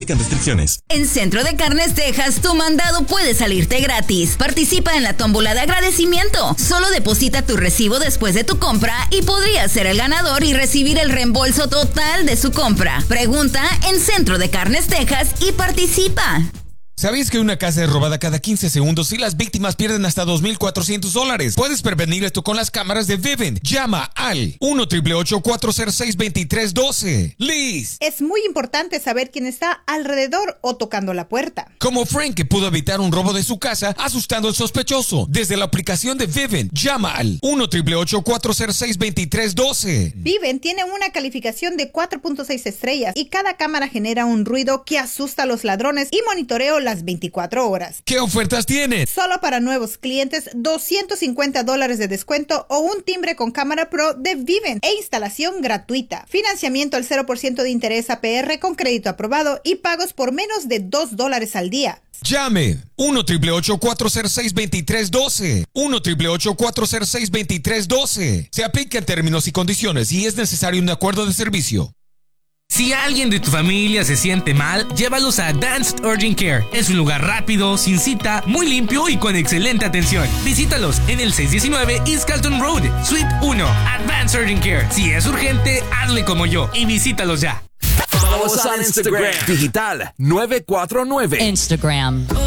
Aplican restricciones. En Centro de Carnes Texas, tu mandado puede salirte gratis. Participa en la tómbola de agradecimiento. Solo deposita tu recibo después de tu compra y podrías ser el ganador y recibir el reembolso total de su compra. Pregunta en Centro de Carnes Texas y participa. ¿Sabías que una casa es robada cada 15 segundos y las víctimas pierden hasta $2,400? Puedes prevenir esto con las cámaras de Vivint. Llama al 1-888-406-2312. Liz. Es muy importante saber quién está alrededor o tocando la puerta. Como Frank, que pudo evitar un robo de su casa asustando al sospechoso. Desde la aplicación de Vivint, llama al 1-888-406-2312. Vivint tiene una calificación de 4.6 estrellas y cada cámara genera un ruido que asusta a los ladrones y monitoreo las 24 horas. ¿Qué ofertas tienes? Solo para nuevos clientes, $250 de descuento o un timbre con cámara pro de Vivint e instalación gratuita. Financiamiento al 0% de interés APR con crédito aprobado y pagos por menos de $2 al día. Llame 1-888-406-2312. 1-888-406-2312. Se aplican términos y condiciones y es necesario un acuerdo de servicio. Si alguien de tu familia se siente mal, llévalos a Advanced Urgent Care. Es un lugar rápido, sin cita, muy limpio y con excelente atención. Visítalos en el 619 East Carlton Road, Suite 1. Advanced Urgent Care. Si es urgente, hazle como yo y visítalos ya. Follow us on Instagram. Digital 949. Instagram.